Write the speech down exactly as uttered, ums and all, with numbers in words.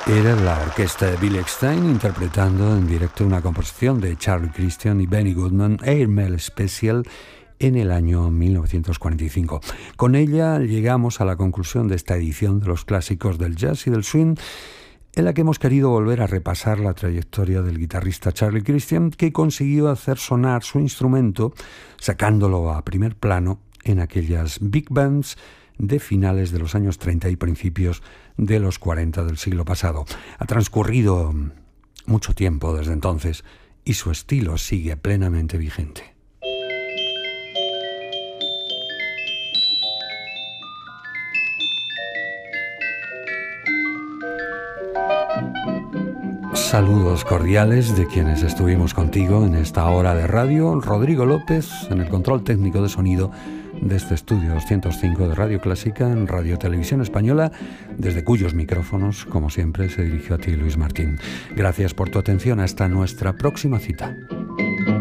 Era la orquesta de Billy Eckstine interpretando en directo una composición de Charlie Christian y Benny Goodman, Airmail Special, en el año mil novecientos cuarenta y cinco. Con ella llegamos a la conclusión de esta edición de los clásicos del jazz y del swing, en la que hemos querido volver a repasar la trayectoria del guitarrista Charlie Christian, que consiguió hacer sonar su instrumento sacándolo a primer plano en aquellas big bands de finales de los años treinta y principios de los cuarenta del siglo pasado. Ha transcurrido mucho tiempo desde entonces y su estilo sigue plenamente vigente. Saludos cordiales de quienes estuvimos contigo en esta hora de radio. Rodrigo López en el control técnico de sonido de este estudio doscientos cinco de Radio Clásica en Radio Televisión Española, desde cuyos micrófonos, como siempre, se dirigió a ti Luis Martín. Gracias por tu atención. Hasta nuestra próxima cita.